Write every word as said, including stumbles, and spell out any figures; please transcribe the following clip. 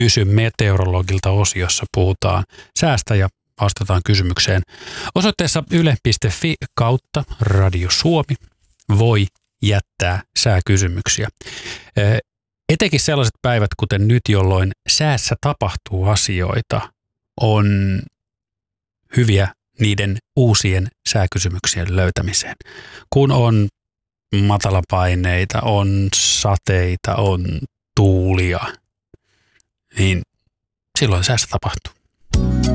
Kysy meteorologilta -osiossa puhutaan säästä ja vastataan kysymykseen. Osoitteessa yle piste fi kautta Radio Suomi voi jättää sääkysymyksiä. Etenkin sellaiset päivät, kuten nyt, jolloin säässä tapahtuu asioita, on hyviä niiden uusien sääkysymyksien löytämiseen. Kun on matalapaineita, on sateita, on tuulia, niin silloin säässä tapahtuu.